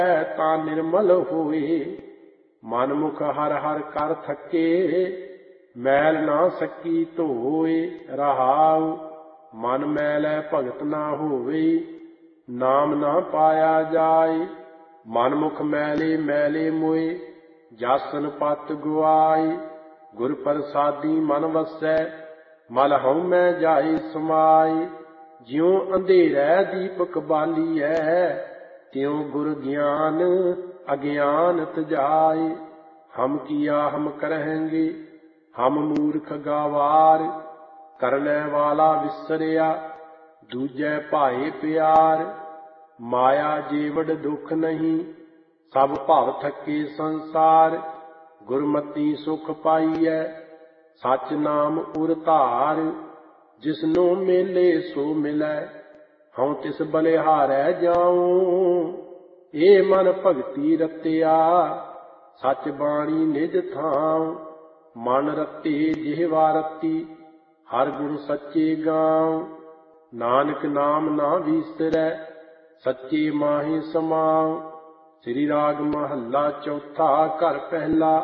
ਤਾਂ ਨਿਰਮਲ ਹੋਏ। ਮਨ ਮੁਖ ਹਰ ਹਰ ਕਰ ਥਕੇ, ਮੈਲ ਨਾ ਸਕੀ ਧੋਏ। ਰਹਾਉ ਮਨ ਮੈਲੈ ਭਗਤ ਨਾ ਹੋਵੇ, ਨਾਮ ਨਾ ਪਾਇਆ ਜਾਏ। ਮਨ ਮੁਖ ਮੈਲੇ ਮੈਲੇ ਮੋਏ, ਜਾਸਨ ਪਤ ਗੁਆਏ। ਗੁਰ ਪ੍ਰਸਾਦੀ ਮਨ ਵਸੈ, ਮਲ ਹਉਮੈ ਜਾਏ ਸਮਾਏ। ਜਿਉ ਅੰਧੇਰੈ ਦੀਪਕ ਬਾਲੀਐ, ਤਿਉ ਗੁਰ ਗਿਆਨ ਅਗਿਆਨ ਤਜਾਏ। ਹਮ ਕੀਆ ਹਮ ਕਰਹਿੰਗੇ, ਹਮ ਮੂਰਖ ਗਾਵਾਰ। ਕਰਨੈ ਵਾਲਾ ਵਿਸਰਿਆ, ਦੂਜੈ ਭਾਏ ਪਿਆਰ। ਮਾਇਆ ਜੀਵੜ ਦੁਖ ਨਹੀਂ, ਸਭ ਭਵ ਥਕੇ ਸੰਸਾਰ। ਗੁਰਮਤੀ ਸੁਖ ਪਾਈਐ, ਸਚ ਨਾਮ ਉਰ ਧਾਰ। ਜਿਸਨੂੰ ਮੇਲੇ ਸੋ ਮਿਲੈ, ਹਉ ਤਿਸ ਬਲਿਹਾਰੈ ਜਾਉ। ਏ ਮਨ ਭਗਤੀ ਰਤਿਆ, ਸਚ ਬਾਣੀ ਨਿਜ ਥਾਉ। ਮਨ ਰਤੇ ਜਿਹਵਾ ਰਤੀ, ਹਰ ਗੁਣ ਸੱਚੇ ਗਾਉ। ਨਾਨਕ ਨਾਮ ਨਾ ਵੀਸਰੈ, ਸੱਚੇ ਮਾਹੀ ਸਮਾਉ। ਸ੍ਰੀ ਰਾਗ ਮਹੱਲਾ ਚੌਥਾ, ਘਰ ਪਹਿਲਾ।